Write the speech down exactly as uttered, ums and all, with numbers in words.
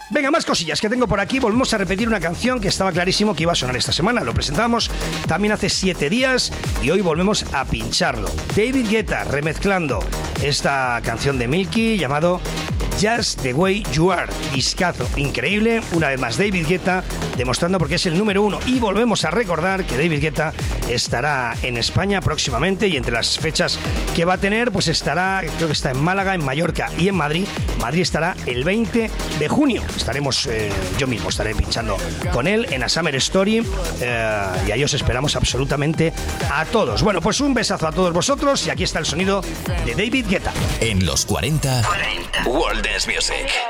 Venga, más cosillas que tengo por aquí. Volvemos a repetir una canción que estaba clarísimo que iba a sonar esta semana. Lo presentamos también hace siete días y hoy volvemos a pincharlo. David Guetta remezclando esta canción de Milky llamado Just the Way You Are. Discazo increíble. Una vez más David Guetta demostrando porque es el número uno. Y volvemos a recordar que David Guetta estará en España próximamente y entre las fechas que va a tener pues estará, creo que está en Málaga, en Mallorca y en Madrid. Madrid estará el veinte de junio. Estaremos, eh, yo mismo estaré pinchando con él en A Summer Story eh, y ahí os esperamos absolutamente a todos. Bueno, pues un besazo a todos vosotros y aquí está el sonido de David Guetta. En los cuarenta, cuarenta. World Dance Music.